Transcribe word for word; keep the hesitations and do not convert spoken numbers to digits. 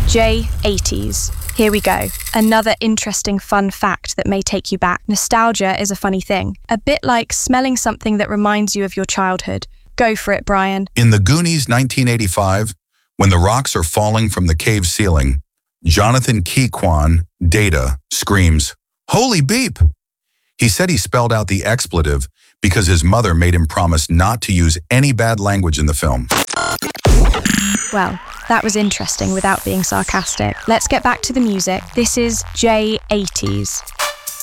J eighties. Here we go. Another interesting fun fact that may take you back. Nostalgia is a funny thing. A bit like smelling something that reminds you of your childhood. Go for it, Brian. In The Goonies nineteen eighty-five, when the rocks are falling from the cave ceiling, Jonathan Keyquan, Data, screams, "Holy beep!" He said he spelled out the expletive because his mother made him promise not to use any bad language in the film. Well, that was interesting without being sarcastic. Let's get back to the music. This is J eighties.